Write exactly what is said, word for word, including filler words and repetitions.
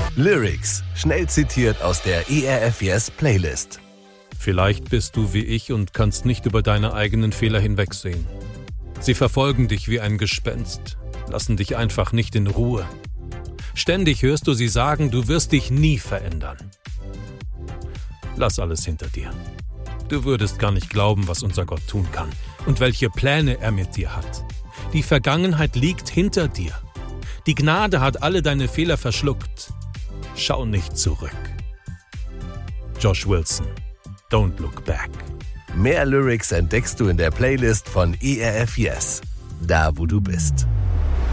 Lyrics, schnell zitiert aus der E R F Yes Playlist. Vielleicht bist du wie ich und kannst nicht über deine eigenen Fehler hinwegsehen. Sie verfolgen dich wie ein Gespenst, lassen dich einfach nicht in Ruhe. Ständig hörst du sie sagen, du wirst dich nie verändern. Lass alles hinter dir. Du würdest gar nicht glauben, was unser Gott tun kann und welche Pläne er mit dir hat. Die Vergangenheit liegt hinter dir. Die Gnade hat alle deine Fehler verschluckt. Schau nicht zurück. Josh Wilson, Don't Look Back. Mehr Lyrics entdeckst du in der Playlist von E R F Yes, da wo du bist.